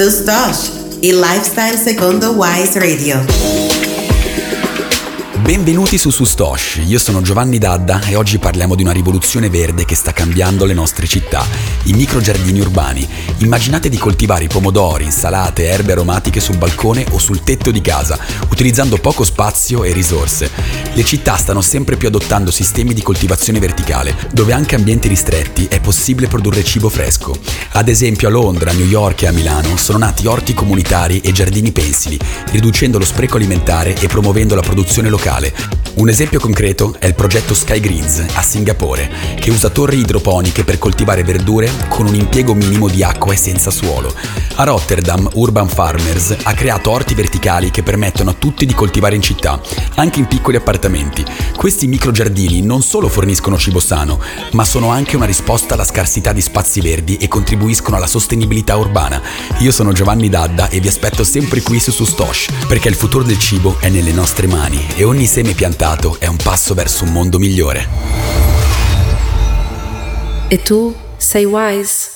Sustosh, il lifestyle secondo Wise Radio. Benvenuti su Sustosh, io sono Giovanni Dadda e oggi parliamo di una rivoluzione verde che sta cambiando le nostre città, i microgiardini urbani. Immaginate di coltivare i pomodori, insalate, erbe aromatiche sul balcone o sul tetto di casa, utilizzando poco spazio e risorse. Le città stanno sempre più adottando sistemi di coltivazione verticale, dove anche ambienti ristretti è possibile produrre cibo fresco. Ad esempio a Londra, a New York e a Milano sono nati orti comunitari e giardini pensili, riducendo lo spreco alimentare e promuovendo la produzione locale. Un esempio concreto è il progetto Sky Greens a Singapore, che usa torri idroponiche per coltivare verdure con un impiego minimo di acqua e senza suolo. A Rotterdam, Urban Farmers ha creato orti verticali che permettono a tutti di coltivare in città, anche in piccoli appartamenti. Questi microgiardini non solo forniscono cibo sano, ma sono anche una risposta alla scarsità di spazi verdi e contribuiscono alla sostenibilità urbana. Io sono Giovanni Dadda e vi aspetto sempre qui su Sustosh, perché il futuro del cibo è nelle nostre mani e ogni seme piantato è un passo verso un mondo migliore. E tu sei Wise?